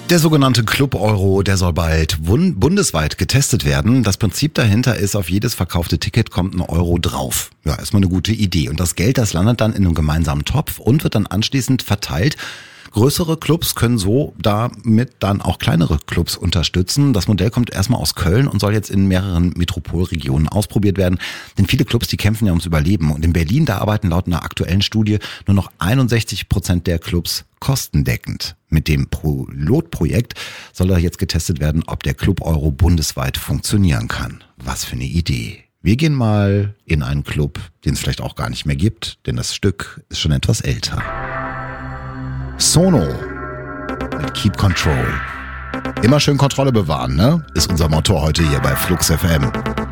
Der sogenannte Club Euro, der soll bald bundesweit getestet werden. Das Prinzip dahinter ist, auf jedes verkaufte Ticket kommt ein Euro drauf. Ja, erstmal eine gute Idee. Und das Geld, das landet dann in einem gemeinsamen Topf und wird dann anschließend verteilt. Größere Clubs können so damit dann auch kleinere Clubs unterstützen. Das Modell kommt erstmal aus Köln und soll jetzt in mehreren Metropolregionen ausprobiert werden. Denn viele Clubs, die kämpfen ja ums Überleben. Und in Berlin, da arbeiten laut einer aktuellen Studie nur noch 61% der Clubs kostendeckend. Mit dem Pilotprojekt soll da jetzt getestet werden, ob der Club Euro bundesweit funktionieren kann. Was für eine Idee. Wir gehen mal in einen Club, den es vielleicht auch gar nicht mehr gibt, denn das Stück ist schon etwas älter. Sono mit Keep Control. Immer schön Kontrolle bewahren, ne? Ist unser Motto heute hier bei Flux FM.